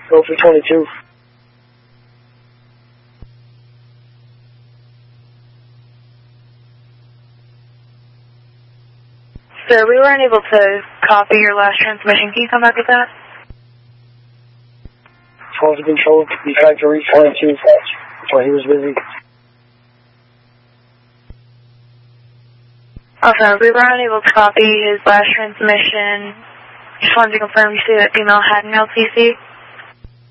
Go for 22. Sir, we weren't able to copy your last transmission. Can you come back with that? Phone to control. We tried to reach 22, but he was busy. Also, we were unable to copy his last transmission. Just wanted to confirm you see that email had an LTC.